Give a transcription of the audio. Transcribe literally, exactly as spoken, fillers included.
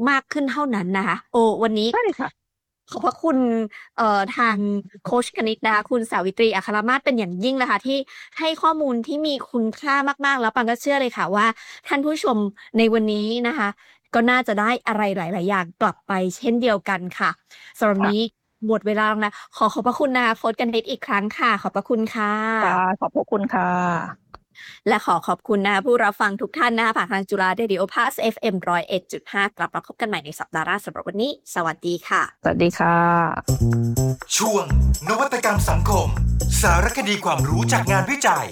มากขึ้นเท่านั้นนะคะโอ้วันนี้ใช่ค่ะขอบพระคุณเอ่อทางโคชกนิษฐ์นะคะคุณสาวิตรีอัครมาศเป็นอย่างยิ่งเลยค่ะที่ให้ข้อมูลที่มีคุณค่ามากๆแล้วปังก็เชื่อเลยค่ะว่าท่านผู้ชมในวันนี้นะคะก็น่าจะได้อะไรหลายๆอย่างกลับไปเช่นเดียวกันค่ะสำหรับวันนี้ค่ะหมดเวลาแล้วนะขอขอบพระคุณนะคะโค้ชกนิษฐ์อีกครั้งค่ะขอบพระคุณค่ค่ะะขอบพระคุณค่ะและขอขอบคุณนะคะผู้รับฟังทุกท่านนะคะผ่านทางจุฬาเรดิโอพาส เอฟ เอ็ม หนึ่งศูนย์เอ็ดจุดห้ากลับมาพบกันใหม่ในสัปดาห์หน้าสำหรับวันนี้ สวัสดีค่ะสวัสดีค่ะช่วงนวัตกรรมสังคมสารคดีความรู้จากงานวิจัย